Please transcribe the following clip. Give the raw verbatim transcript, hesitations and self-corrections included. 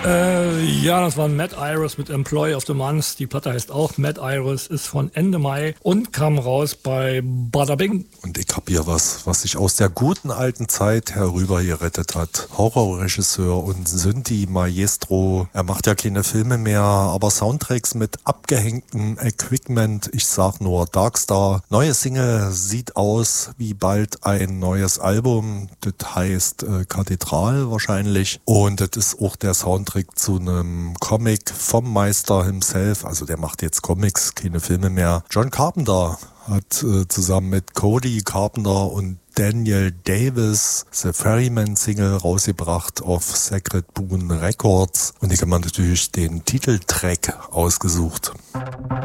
Äh, ja, das war Mad Iris mit Employee of the Month. Die Platte heißt auch Mad Iris, ist von Ende Mai und kam raus bei Bada Bing. Und ich hab hier was, was sich aus der guten alten Zeit herüber gerettet hat. Horrorregisseur und Synthi-Maestro. Er macht ja keine Filme mehr, aber Soundtracks mit abgehängtem Equipment. Ich sag nur Darkstar. Neue Single sieht aus wie bald ein neues Album. Das heißt äh, Kathedral wahrscheinlich. Und das ist auch der Soundtrack zu einem Comic vom Meister himself. Also der macht jetzt Comics, keine Filme mehr. John Carpenter hat äh, zusammen mit Cody Carpenter und Daniel Davis The Ferryman Single rausgebracht auf Sacred Boon Records. Und ich habe mir natürlich den Titeltrack ausgesucht.